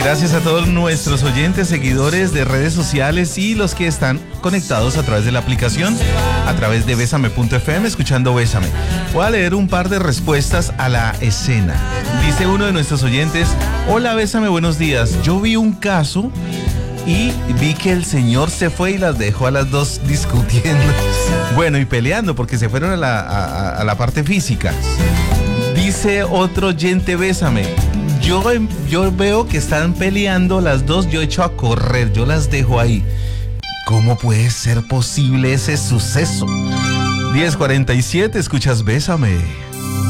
Gracias a todos nuestros oyentes, seguidores de redes sociales y los que están conectados a través de la aplicación, a través de Bésame.fm, escuchando Bésame. Voy a leer un par de respuestas a la escena. Dice uno de nuestros oyentes: hola Bésame, buenos días. Yo vi un caso y vi que el señor se fue y las dejó a las dos discutiendo. Bueno, y peleando porque se fueron a la parte física. Dice otro oyente: Bésame. Yo veo que están peleando las dos, yo echo a correr, yo las dejo ahí. ¿Cómo puede ser posible ese suceso? 10:47, escuchas Bésame.